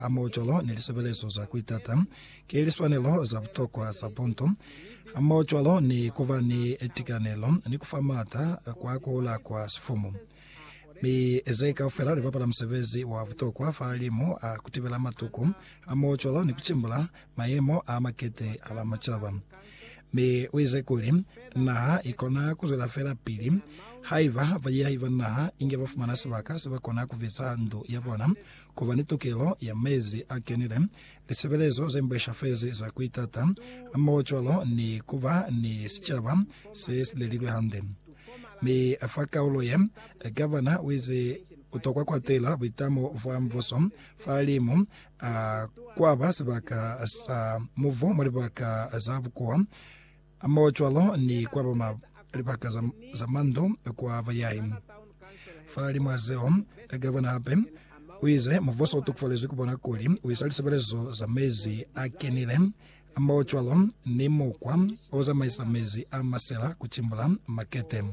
amocholo nilisebelezo za kuitata kiliswanelo za butokwa za ponto amocholo ni kuva ni etikanelo ni kufamata kwa kula kwa sifumu mi ezeka ufela rivapala msevezi wa butokwa faalimu kutibela matuku amocholo ni kuchimbula mayemo amakete ala machava mi wezekuli na ikona kuzela fela pili haiva vayaiva na inge vafumana sivaka sivakona kuvisa ndu yabona kuva ni tukilo ya mezi akenile lisebelezo zembesha fezi za kuitata amocholo ni kuva ni sichava sesilelilwe hande mi afaka uloye gavana wize utokwa kwa tela vitamo vwa mvoso faalimu kwaba sivaka sa muvu maribaka zabukuwa amocholo ni kwaba ribaka za mando kwa vayai faalimu azeo gavana hape wize muvoso utukufalezo kubona kuli wisali sebelezo za mezi akenile amocholo ni mukwa oza maisa mezi amasela kuchimbula makete.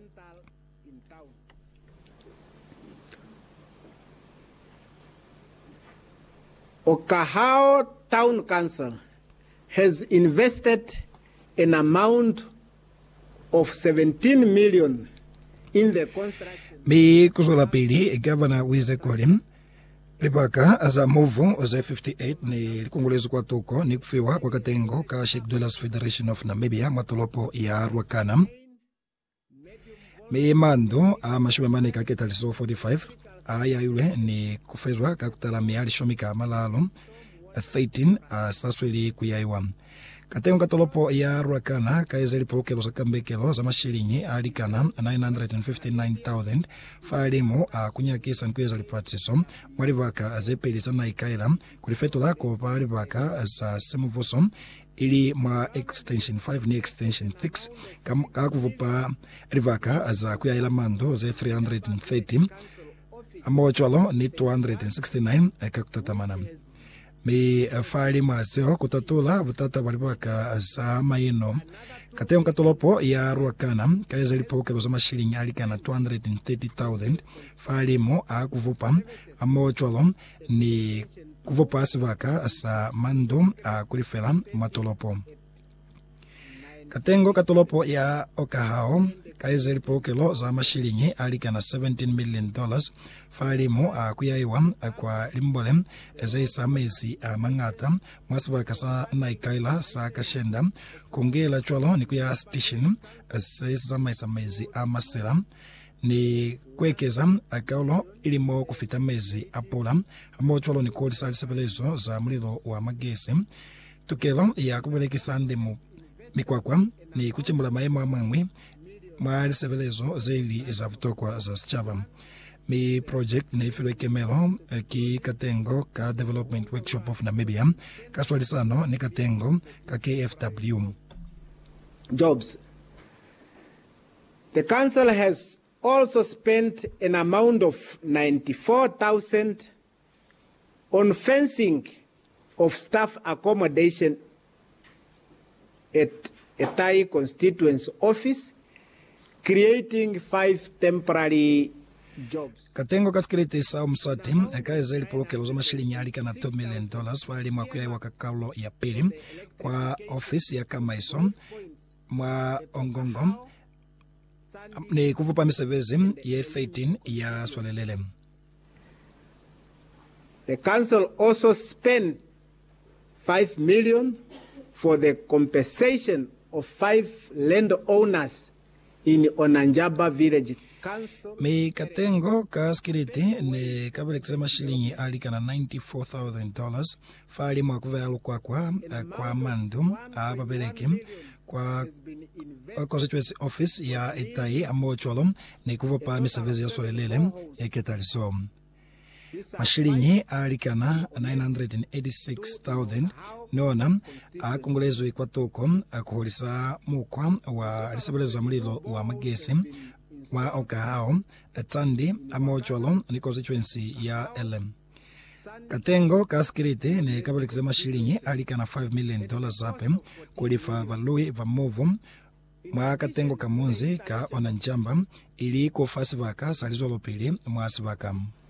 Okahao Town Council has invested an amount of 17 million in the construction. Mi kuzola pili Governor Wize Kolim Libaka as a move as a 58 ni Congolese kwa toko ni kufiwa kwa katengo ka Sheikh Dollars Federation of Namibia matolopo ya Rwakana mi mando mashuwa mane kaketa liso 45 aya yule ni kufezwa kakutala miali shomika malalo 13 sasweli kuyaiwa katengo katolopo ya Rwakana kaizeli polokelo za kambekelo za mashilinyi alikana 959,000 faalimu kunyakisa nkueza lipatsiso mwalivaka zepeli za naikaila kulifetula ko palivaka za simuvoso ili ma extension 5 ni extension 6 kakuvupa rivaka za kuyaila mando ze 330 amocholo ni 269 kakutatamana mi faalimu azeo kutatula vutata valivaka za maino katengo katolopo ya Rwakana kaezeli polokelo za mashilingi alikana 230,000 faalimu kuvupa amocholo ni kuvupa asivaka sa mando kulifela matolopo katengo katolopo ya Okahao kaizeli polokelo za mashilingi alikana $17 million faalimu kuyaiwa kwa limbole ezeisa mezi mangata mwasivaka sa naikaila sa kashenda kongela chwalo ni kuya station ezeisa maisa mezi masela ni kwekeza akaulo ilimo kufita mezi apola amocholo ni kodi sali sebelezo za mlilo wa magesi tukelo ya kubelekisa ndemu mikwakwa ni kuchimbula maemo amamwe mwali sebelezo zeli za vutokwa za sichava mi project na ifilwe kemelo ki katengo ka Development Workshop of Namibia kaswalisano ni katengo ka KFW jobs. The council has also spent an amount of 94,000 on fencing of staff accommodation at Etai constituency office, creating 5 temporary jobs. Katengo kaskiriti sa umsati kaezeli polokelo za mashilingi alikana $2 million faalimu akuyaiwa kakaulo ya pili kwa ofisi ya Kamaiso mwa Ongongo ni kuvupa misevezi ya 13 ya swalelele. The council also spent 5 million for the compensation of 5 landowners in Onanjaba village. Mi katengo kaskiriti ni kabelekisa mashilingi alikana $94,000 faalimu akuvayalo kwa mandu babeleki kwa constituency office ya Etai amocholo ni kuvupa misevezi ya swalelele ya ketaliso mashilingi alikana 986,000 nona Congolese kwa toko kuholisa mukwa wa lisebelezo za mlilo wa magesi wa Okahao Tandi amocholo ni constituency ya LM katengo kaskiriti ni kabelekisa mashilingi alikana $5 million zape kulifa valui va movu mwa katengo kamunzi ka Onanjamba ili kufasivaka salizolo pili mwa asivaka.